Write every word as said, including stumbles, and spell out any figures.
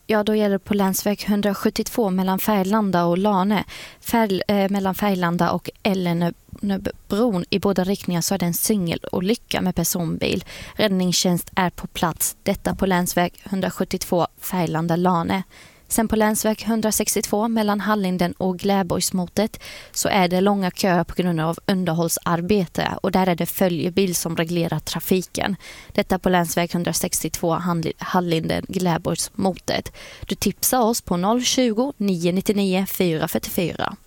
Ja, då gäller det på länsväg hundrasjuttiotvå mellan Färgelanda och Lane. Färg, eh, mellan Färgelanda och Ellenöbron i båda riktningar så är det en singelolycka med personbil. Räddningstjänst är på plats. Detta på länsväg hundrasjuttiotvå Färgelanda-Lane. Sen på länsväg hundrasextiotvå mellan Hallinden och Gläborgsmotet så är det långa köer på grund av underhållsarbete och där är det följebil som reglerar trafiken. Detta på länsväg hundrasextiotvå Hallinden Gläborgsmotet. Du tipsar oss på noll tjugo, nio nio nio, fyra fyra fyra.